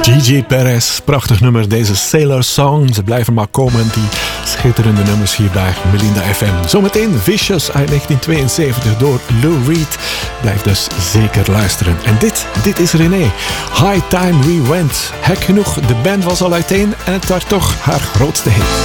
Gigi Perez, prachtig nummer, deze Sailor Song. Ze blijven maar komen, die schitterende nummers hier bij Melinda FM. Zometeen Vicious uit 1972 door Lou Reed. Blijf dus zeker luisteren. En dit is René. High Time We Went. Hek genoeg, de band was al uiteen en het was toch haar grootste hit.